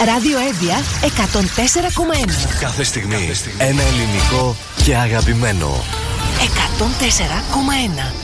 Ράδιο Εύβοια 104,1. Κάθε στιγμή ένα ελληνικό και αγαπημένο. 104,1.